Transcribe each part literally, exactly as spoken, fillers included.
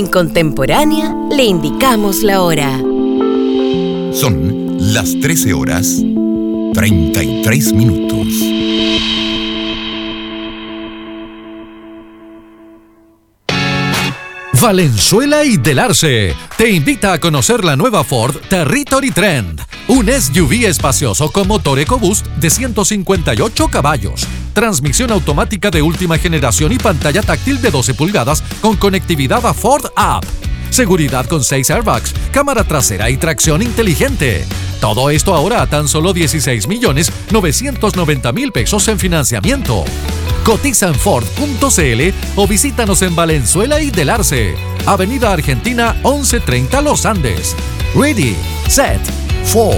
En Contemporánea le indicamos la hora. Son las trece horas, treinta y tres minutos. Valenzuela y Del Arce te invita a conocer la nueva Ford Territory Trend, un S U V espacioso con motor EcoBoost de ciento cincuenta y ocho caballos, transmisión automática de última generación y pantalla táctil de doce pulgadas con conectividad a Ford App, seguridad con seis airbags, cámara trasera y tracción inteligente. Todo esto ahora a tan solo dieciséis millones novecientos noventa mil pesos en financiamiento. Cotiza en Ford punto c l o visítanos en Valenzuela y Del Arce, Avenida Argentina once treinta Los Andes. Ready, set, Ford.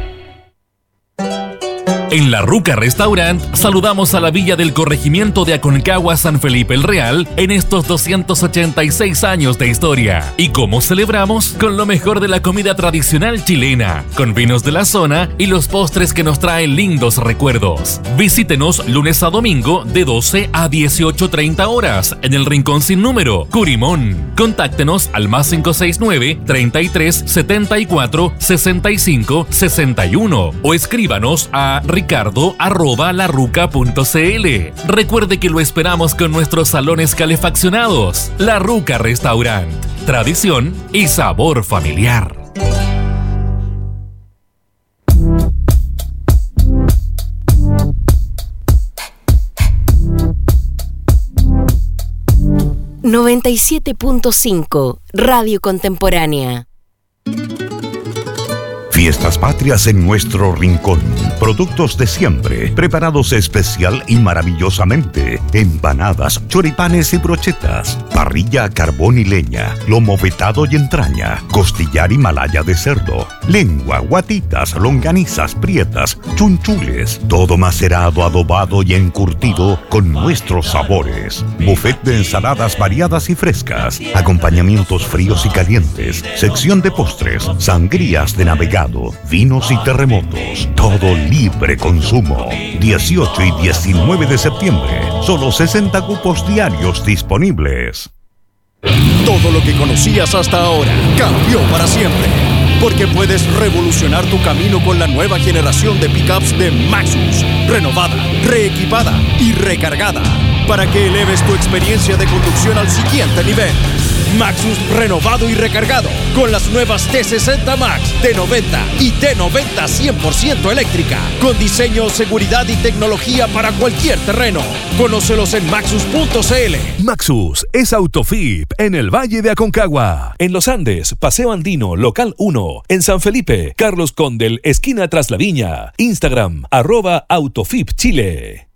En La Ruca Restaurant saludamos a la Villa del Corregimiento de Aconcagua San Felipe el Real en estos doscientos ochenta y seis años de historia. ¿Y cómo celebramos? Con lo mejor de la comida tradicional chilena, con vinos de la zona y los postres que nos traen lindos recuerdos. Visítenos lunes a domingo de doce a dieciocho treinta horas en el Rincón Sin Número, Curimón. Contáctenos al más cinco seis nueve, treinta y tres, setenta y cuatro, sesenta y cinco, sesenta y uno o escríbanos a ricardo arroba larruca punto c l. Recuerde que lo esperamos con nuestros salones calefaccionados. La Ruca Restaurant. Tradición y sabor familiar. noventa y siete punto cinco Radio Contemporánea. Fiestas patrias en nuestro rincón. Productos de siempre, preparados especial y maravillosamente. Empanadas, choripanes y brochetas. Parrilla a carbón y leña. Lomo vetado y entraña. Costillar y malaya de cerdo. Lengua, guatitas, longanizas, prietas, chunchules. Todo macerado, adobado y encurtido con nuestros sabores. Buffet de ensaladas variadas y frescas. Acompañamientos fríos y calientes. Sección de postres. Sangrías de navegado. Vinos y terremotos, todo libre consumo. dieciocho y diecinueve de septiembre, solo sesenta cupos diarios disponibles. Todo lo que conocías hasta ahora cambió para siempre, porque puedes revolucionar tu camino con la nueva generación de pickups de Maxus, renovada, reequipada y recargada, para que eleves tu experiencia de conducción al siguiente nivel. Maxus renovado y recargado con las nuevas T sesenta Max, T noventa y T noventa cien por ciento eléctrica, con diseño, seguridad y tecnología para cualquier terreno. Conócelos en maxus punto c l. Maxus es Autofip en el Valle de Aconcagua. En Los Andes, Paseo Andino, Local uno. En San Felipe, Carlos Condel, esquina Tras la Viña. Instagram, arroba Autofip Chile.